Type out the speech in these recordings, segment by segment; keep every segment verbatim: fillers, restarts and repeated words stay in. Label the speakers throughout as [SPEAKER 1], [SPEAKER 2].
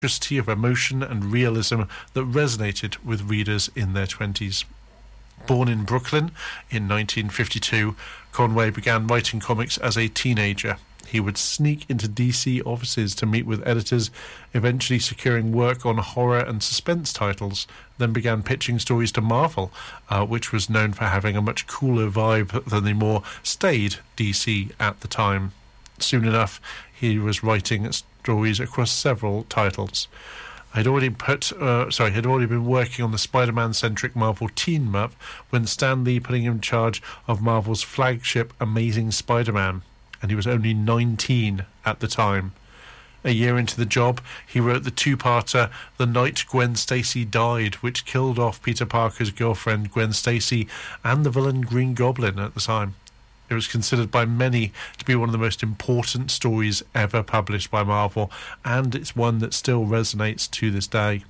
[SPEAKER 1] electricity of emotion and realism that resonated with readers in their twenties. Born in Brooklyn in nineteen fifty-two, Conway began writing comics as a teenager. He would sneak into D C offices to meet with editors, eventually securing work on horror and suspense titles, then began pitching stories to Marvel, uh, which was known for having a much cooler vibe than the more staid D C at the time. Soon enough, he was writing stories across several titles. I'd already put, uh, sorry, had already been working on the Spider-Man-centric Marvel team-up when Stan Lee put him in charge of Marvel's flagship Amazing Spider-Man, and he was only nineteen at the time. A year into the job, he wrote the two-parter The Night Gwen Stacy Died, which killed off Peter Parker's girlfriend Gwen Stacy and the villain Green Goblin at the time. It was considered by many to be one of the most important stories ever published by Marvel, and it's one that still resonates to this day.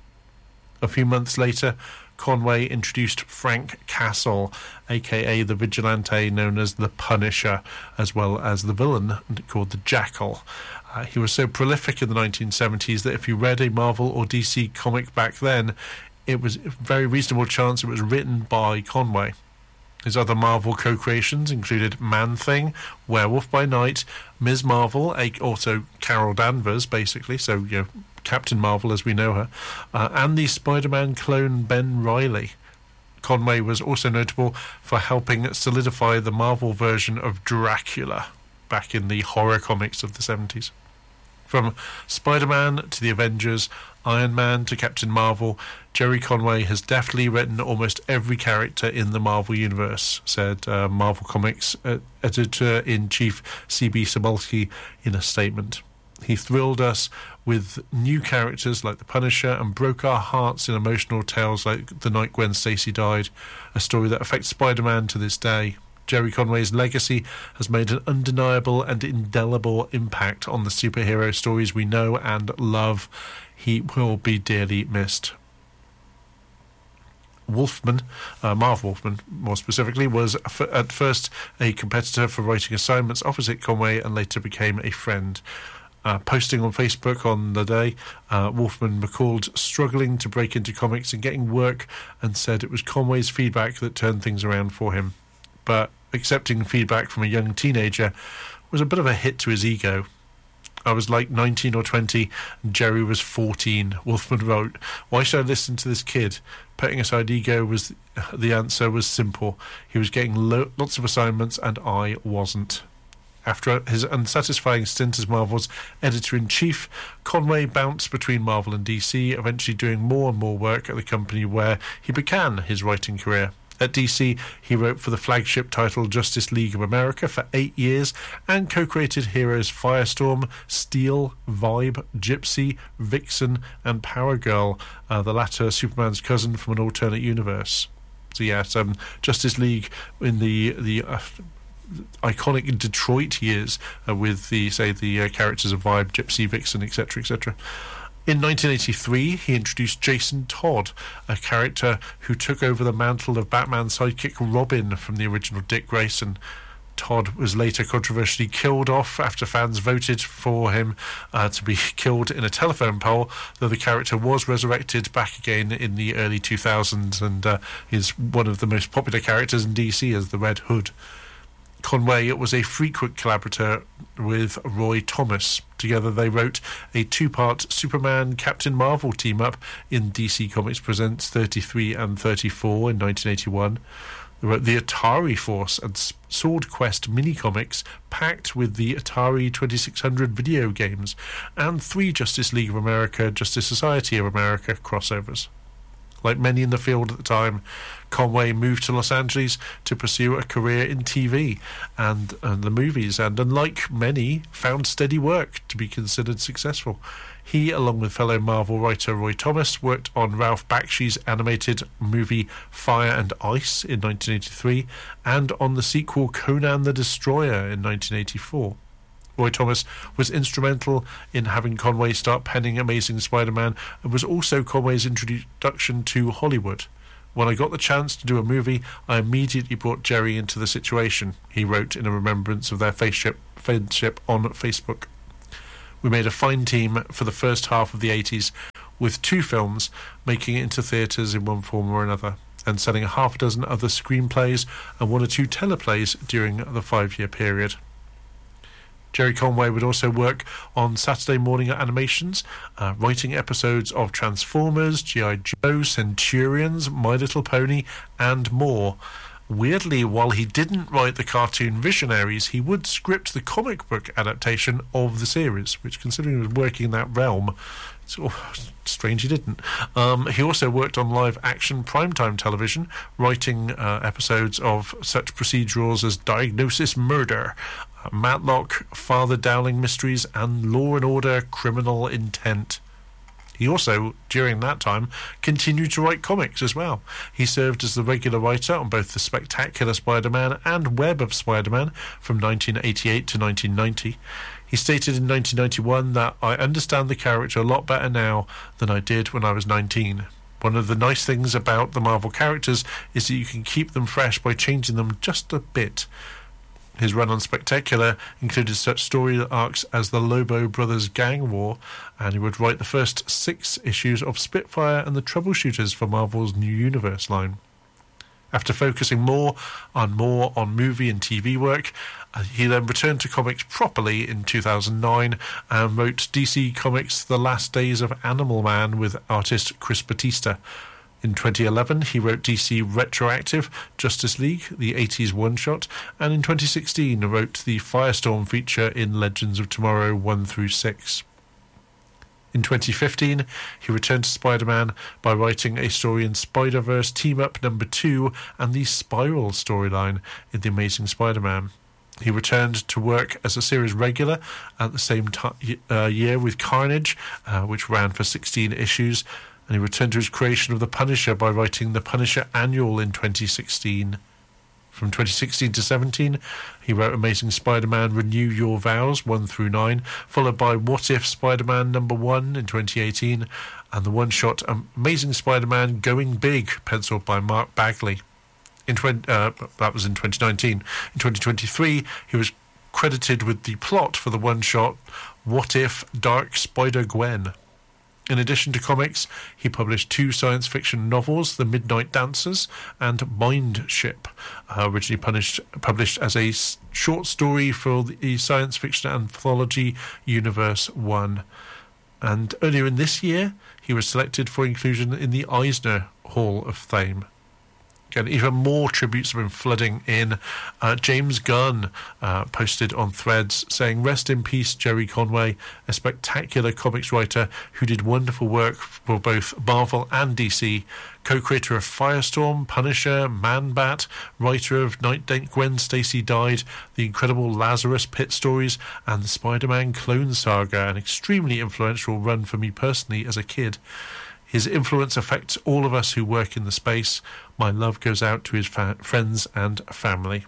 [SPEAKER 1] A few months later, Conway introduced Frank Castle, aka the vigilante known as the Punisher, as well as the villain called the Jackal. Uh, he was so prolific in the nineteen seventies that if you read a Marvel or D C comic back then, it was a very reasonable chance it was written by Conway. His other Marvel co-creations included Man-Thing, Werewolf by Night, Miz Marvel, also Carol Danvers, basically, so, you know, Captain Marvel as we know her, uh, and the Spider-Man clone Ben Reilly. Conway was also notable for helping solidify the Marvel version of Dracula back in the horror comics of the seventies. From Spider-Man to the Avengers, Iron Man to Captain Marvel, Jerry Conway has deftly written almost every character in the Marvel Universe, said uh, Marvel Comics uh, Editor-in-Chief C B Cebulski in a statement. He thrilled us with new characters like the Punisher and broke our hearts in emotional tales like The Night Gwen Stacy Died, a story that affects Spider-Man to this day. Jerry Conway's legacy has made an undeniable and indelible impact on the superhero stories we know and love. He will be dearly missed. Wolfman, uh, Marv Wolfman more specifically, was f- at first a competitor for writing assignments opposite Conway and later became a friend. Uh, posting on Facebook on the day, uh, Wolfman recalled struggling to break into comics and getting work, and said it was Conway's feedback that turned things around for him. But accepting feedback from a young teenager was a bit of a hit to his ego. I was like nineteen or twenty, and Jerry was fourteen, Wolfman wrote. Why should I listen to this kid? Putting aside ego, was the answer was simple. He was getting lo- lots of assignments, and I wasn't. After his unsatisfying stint as Marvel's editor-in-chief, Conway bounced between Marvel and D C, eventually doing more and more work at the company where he began his writing career. At D C, he wrote for the flagship title Justice League of America for eight years and co-created heroes Firestorm, Steel, Vibe, Gypsy, Vixen, and Power Girl, uh, the latter Superman's cousin from an alternate universe. So yes, um, Justice League in the the uh, iconic Detroit years uh, with the say the uh, characters of Vibe, Gypsy, Vixen, et cetera, et cetera. In nineteen eighty-three, he introduced Jason Todd, a character who took over the mantle of Batman's sidekick Robin from the original Dick Grayson. Todd was later controversially killed off after fans voted for him uh, to be killed in a telephone poll, though the character was resurrected back again in the early two thousands and uh, is one of the most popular characters in D C as the Red Hood. Conway was a frequent collaborator with Roy Thomas. Together they wrote a two-part Superman Captain Marvel team-up in D C Comics Presents thirty-three and thirty-four in nineteen eighty-one. They wrote the Atari Force and Sword Quest mini-comics packed with the Atari twenty-six hundred video games, and three Justice League of America, Justice Society of America crossovers. Like many in the field at the time, Conway moved to Los Angeles to pursue a career in T V and, and the movies, and unlike many, found steady work to be considered successful. He, along with fellow Marvel writer Roy Thomas, worked on Ralph Bakshi's animated movie Fire and Ice in nineteen eighty-three and on the sequel Conan the Destroyer in nineteen eighty-four. Roy Thomas was instrumental in having Conway start penning Amazing Spider-Man and was also Conway's introduction to Hollywood. When I got the chance to do a movie, I immediately brought Jerry into the situation, he wrote in a remembrance of their friendship on Facebook. We made a fine team for the first half of the eighties, with two films making it into theatres in one form or another, and selling a half a dozen other screenplays and one or two teleplays during the five-year period. Gerry Conway would also work on Saturday morning animations, uh, writing episodes of Transformers, G I Joe, Centurions, My Little Pony, and more. Weirdly, while he didn't write the cartoon Visionaries, he would script the comic book adaptation of the series, which, considering he was working in that realm, it's oh, strange he didn't. Um, he also worked on live-action primetime television, writing uh, episodes of such procedurals as Diagnosis Murder, uh, Matlock, Father Dowling Mysteries, and Law and Order Criminal Intent. He also, during that time, continued to write comics as well. He served as the regular writer on both The Spectacular Spider-Man and Web of Spider-Man from nineteen eighty-eight to nineteen ninety. He stated in nineteen ninety-one that, "I understand the character a lot better now than I did when I was nineteen. One of the nice things about the Marvel characters is that you can keep them fresh by changing them just a bit." His run on Spectacular included such story arcs as the Lobo Brothers Gang War, and he would write the first six issues of Spitfire and the Troubleshooters for Marvel's New Universe line. After focusing more on more on movie and T V work, uh, he then returned to comics properly in two thousand nine and wrote D C Comics' The Last Days of Animal Man with artist Chris Batista. In twenty eleven, he wrote D C Retroactive Justice League, the eighties one-shot, and in twenty sixteen wrote the Firestorm feature in Legends of Tomorrow one through six. In twenty fifteen, he returned to Spider-Man by writing a story in Spider-Verse Team-Up number two and the Spiral storyline in The Amazing Spider-Man. He returned to work as a series regular at the same t- uh, year with Carnage, uh, which ran for sixteen issues, and he returned to his creation of The Punisher by writing The Punisher Annual in twenty sixteen. From twenty sixteen to seventeen, he wrote Amazing Spider-Man Renew Your Vows one through nine, followed by What If Spider-Man number one in twenty eighteen, and the one-shot Amazing Spider-Man Going Big, penciled by Mark Bagley. In twenty, uh, that was in twenty nineteen. In twenty twenty-three, he was credited with the plot for the one-shot What If Dark Spider-Gwen. In addition to comics, he published two science fiction novels, The Midnight Dancers and Mind Ship, uh, originally punished, published as a s- short story for the science fiction anthology Universe one. And earlier in this year, he was selected for inclusion in the Eisner Hall of Fame. And even more tributes have been flooding in. Uh, James Gunn uh, posted on Threads saying, "Rest in peace, Gerry Conway, a spectacular comics writer who did wonderful work for both Marvel and D C, co-creator of Firestorm, Punisher, Man-Bat, writer of Night Gwen Stacy Died, the incredible Lazarus Pit stories, and the Spider-Man Clone Saga, an extremely influential run for me personally as a kid. His influence affects all of us who work in the space. My love goes out to his fa- friends and family."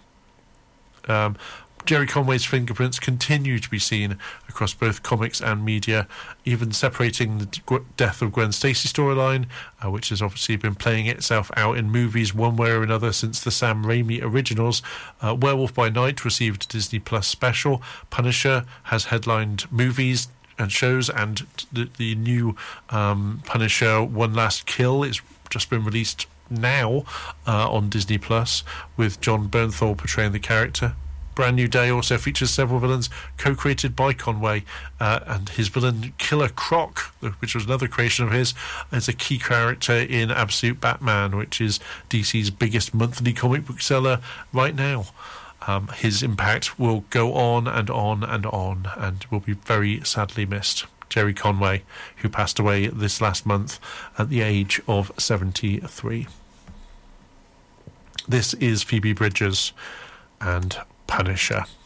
[SPEAKER 1] Um, Gerry Conway's fingerprints continue to be seen across both comics and media, even separating the d- death of Gwen Stacy storyline, uh, which has obviously been playing itself out in movies one way or another since the Sam Raimi originals. Uh, Werewolf by Night received a Disney Plus special. Punisher has headlined movies and shows, and the, the new um, Punisher One Last Kill is just been released now uh, on Disney Plus, with John Bernthal portraying the character. Brand New Day also features several villains co-created by Conway, uh, and his villain Killer Croc, which was another creation of his, is a key character in Absolute Batman, which is D C's biggest monthly comic book seller right now. Um, his impact will go on and on and on, and will be very sadly missed. Gerry Conway, who passed away this last month at the age of seventy-three. This is Phoebe Bridgers and Punisher.